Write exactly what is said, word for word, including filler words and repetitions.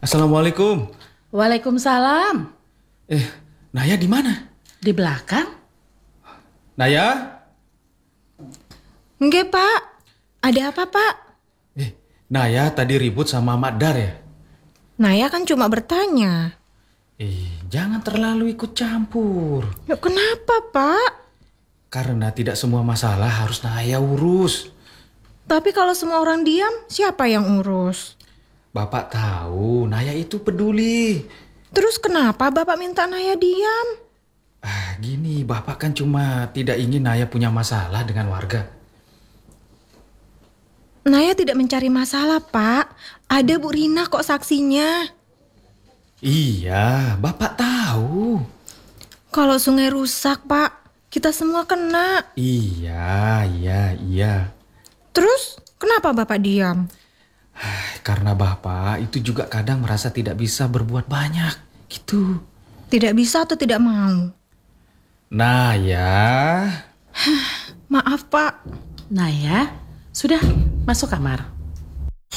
Assalamualaikum. Waalaikumsalam. Eh, Naya di mana? Di belakang? Naya? Enggak, Pak. Ada apa, Pak? Eh, Naya tadi ribut sama Mak Dar ya? Naya kan cuma bertanya. Eh, jangan terlalu ikut campur. Ya, kenapa, Pak? Karena tidak semua masalah harus Naya urus. Tapi kalau semua orang diam, siapa yang urus? Bapak tahu Naya itu peduli. Terus kenapa Bapak minta Naya diam? Ah, gini, Bapak kan cuma tidak ingin Naya punya masalah dengan warga. Naya tidak mencari masalah, Pak. Ada Bu Rina kok saksinya. Iya, Bapak tahu. Kalau sungai rusak, Pak, kita semua kena. Iya, iya, iya. Terus kenapa Bapak diam? Karena Bapak itu juga kadang merasa tidak bisa berbuat banyak, gitu. Tidak bisa atau tidak mau? Nah ya. Maaf, Pak. Naya, sudah masuk kamar.